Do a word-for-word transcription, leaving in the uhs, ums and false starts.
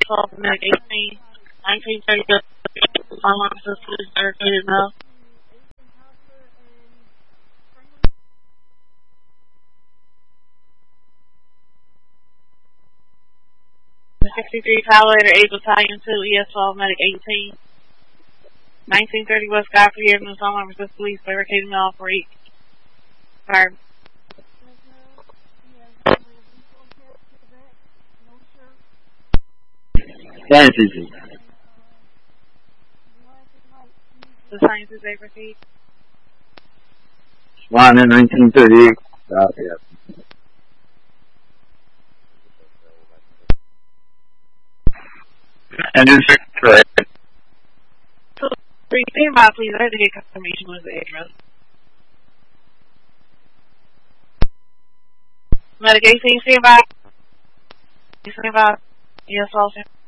Falls, Medic eighteen, nineteen thirty, Farm Officer, Police, Barricaded Mill. sixty-three Palator, eight Battalion two, E S twelve, Medic eighteen, nineteen thirty West Godfrey Avenue, Farm Officer, Police, Barricaded Mill, operate. Fire. Fantasy. The sciences they proceed. Swan in nineteen thirty-eight. South, yes. Engine six, correct. So, three, stand by, please. I had to get confirmation with the address. Medic eighteen, stand by. Stand by. Yes, officer.